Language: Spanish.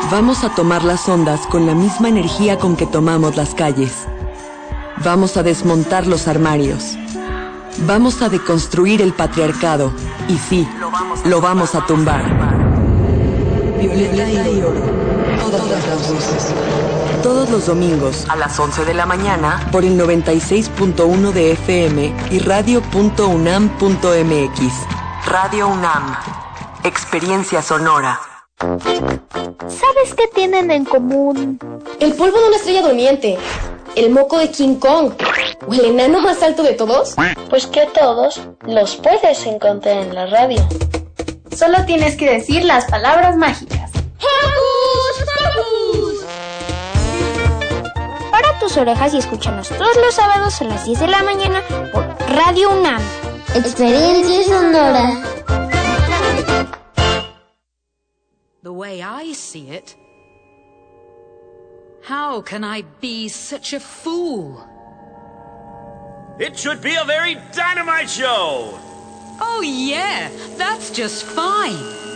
Vamos a tomar las ondas con la misma energía con que tomamos las calles. Vamos a desmontar los armarios. Vamos a deconstruir el patriarcado. Y sí, lo vamos a tumbar. Violeta y oro. Todas las voces. Todos los domingos a las 11 de la mañana por el 96.1 de FM y radio.unam.mx. Radio UNAM. Experiencia sonora. ¿Sabes qué tienen en común? El polvo de una estrella durmiente, el moco de King Kong o el enano más alto de todos. Pues que todos los puedes encontrar en la radio. Solo tienes que decir las palabras mágicas. ¡Hocus Pocus! Para tus orejas y escúchanos todos los sábados a las 10 de la mañana por Radio UNAM. Experiencia sonora. The way I see it, how can I be such a fool? It should be a very dynamite show! Oh yeah, that's just fine.